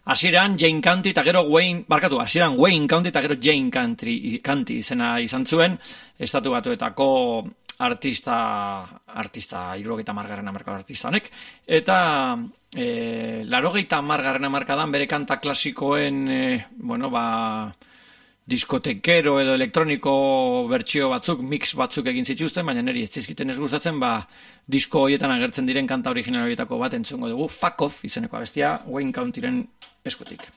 Hasieran Jane County eta gero hasieran Wayne County eta gero Jane County izena izan zuen, Estatu Batuetako artista 70. hamarkadako artista honek, eta 80. hamarkadan bere kanta klasikoen diskotekero edo elektroniko bertsio batzuk, mix batzuk egin zituzten, baina niri ez zizkiten ez gustatzen, disko horietan agertzen diren kanta original horietako bat entzungo dugu, Fuck Off izeneko abestia Wayne Countyren eskutik.